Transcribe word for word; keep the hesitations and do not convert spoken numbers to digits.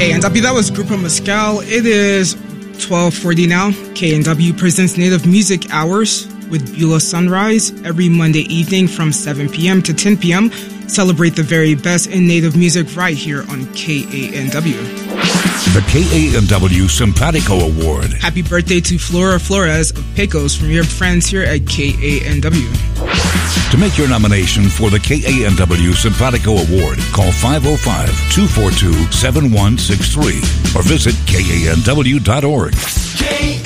K N W, that was Grupo Mezcal. It is twelve forty now. K N W presents Native Music Hours with Beulah Sunrise every Monday evening from seven p.m. to ten p.m. Celebrate the very best in Native music right here on K A N W. The K A N W Simpatico Award. Happy birthday to Flora Flores of Pecos from your friends here at K A N W. To make your nomination for the K A N W Simpatico Award, call five oh five, two four two, seven one six three or visit K A N W dot org.